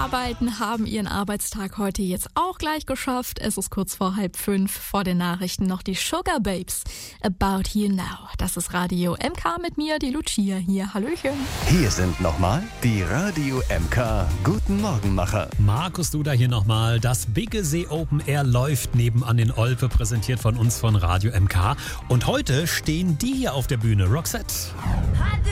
arbeiten, haben ihren Arbeitstag heute jetzt auch gleich geschafft. Es ist kurz vor 4:30. Vor den Nachrichten noch die Sugar Babes. About You Now. Das ist Radio MK mit mir, die Lucia hier. Hallöchen. Hier sind nochmal die Radio MK Guten Morgenmacher. Markus Duda hier nochmal. Das Biggesee Open Air läuft nebenan in Olpe, präsentiert von uns von Radio MK. Und heute stehen die hier auf der Bühne. Roxette.